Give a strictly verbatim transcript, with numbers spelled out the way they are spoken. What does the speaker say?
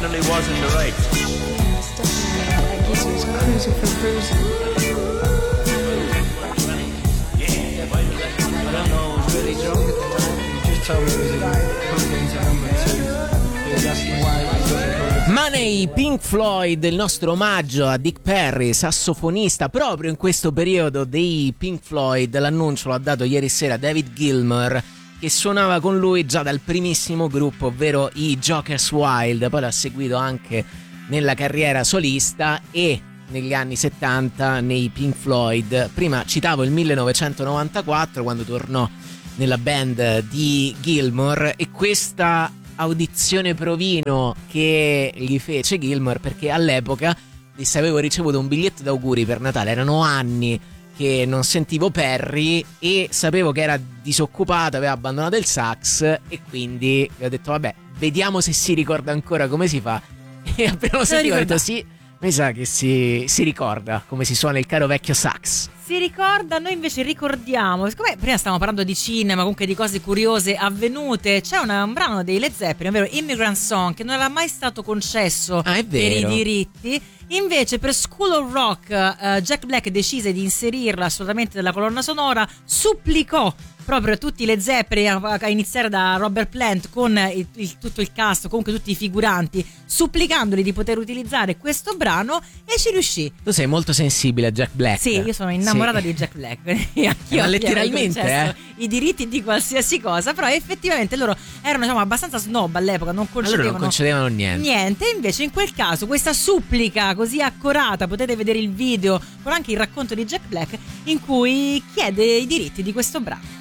definitely was in the right. Yes, definitely. Like he was cruising for cruising. Yeah, I don't know, I was really drunk at the time. He just told me it was a codeine to number two. He was asking why I was looking for it. Money, Pink Floyd, il nostro omaggio a Dick Perry, sassofonista proprio in questo periodo dei Pink Floyd. L'annuncio l'ha dato ieri sera David Gilmour, che suonava con lui già dal primissimo gruppo, ovvero i Jokers Wild. Poi l'ha seguito anche nella carriera solista e negli anni settanta nei Pink Floyd. Prima citavo il millenovecentonovantaquattro, quando tornò nella band di Gilmour, e questa audizione provino che gli fece Gilmour, perché all'epoca disse: avevo ricevuto un biglietto d'auguri per Natale, erano anni che non sentivo Perry e sapevo che era disoccupato, aveva abbandonato il sax, e quindi gli ho detto vabbè, vediamo se si ricorda ancora come si fa. E appena lo sentivo ho detto sì, mi sa che si, si ricorda come si suona il caro vecchio sax. Si ricorda, noi invece ricordiamo, siccome prima stavamo parlando di cinema, comunque di cose curiose avvenute, c'è una, un brano dei Led Zeppelin, ovvero Immigrant Song, che non era mai stato concesso ah, è vero. per i diritti. Invece per School of Rock uh, Jack Black decise di inserirla assolutamente nella colonna sonora, supplicò proprio tutti le Zeppelin, a, a iniziare da Robert Plant con il, il, tutto il cast, comunque tutti i figuranti, supplicandoli di poter utilizzare questo brano, e ci riuscì. Tu sei molto sensibile a Jack Black. Sì, io sono innamorata sì. di Jack Black. Anch'io ma letteralmente eh? i diritti di qualsiasi cosa, però effettivamente loro erano, diciamo, abbastanza snob all'epoca, non concedevano, allora non concedevano niente. niente. Invece in quel caso questa supplica così accorata, potete vedere il video con anche il racconto di Jack Black in cui chiede i diritti di questo brano.